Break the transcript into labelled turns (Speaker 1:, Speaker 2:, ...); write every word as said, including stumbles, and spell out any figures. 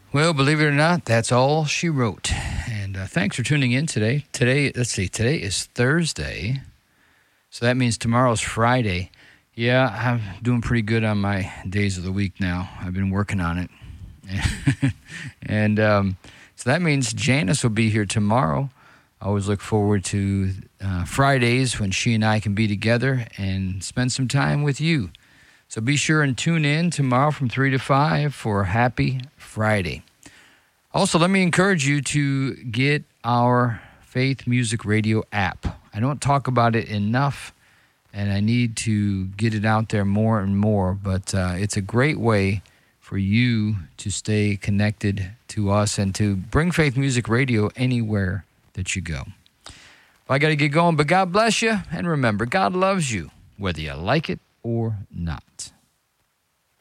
Speaker 1: Well, believe it or not, that's all she wrote. And uh, thanks for tuning in today. Today, let's see, today is Thursday. So that means tomorrow's Friday. Yeah, I'm doing pretty good on my days of the week now. I've been working on it. and um, so that means Janice will be here tomorrow. I always look forward to uh, Fridays when she and I can be together and spend some time with you. So be sure and tune in tomorrow from three to five for Happy Friday. Also, let me encourage you to get our Faith Music Radio app. I don't talk about it enough, and I need to get it out there more and more, but uh, it's a great way for you to stay connected to us and to bring Faith Music Radio anywhere that you go. Well, I got to get going, but God bless you, and remember, God loves you, whether you like it or not.